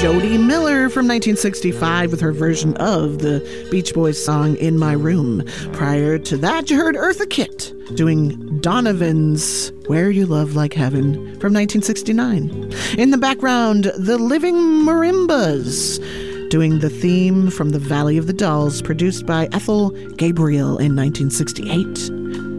Jody Miller from 1965 with her version of the Beach Boys song In My Room. Prior to that, you heard Eartha Kitt doing Donovan's Where You Love Like Heaven from 1969. In the background, the Living Marimbas doing the theme from The Valley of the Dolls, produced by Ethel Gabriel in 1968.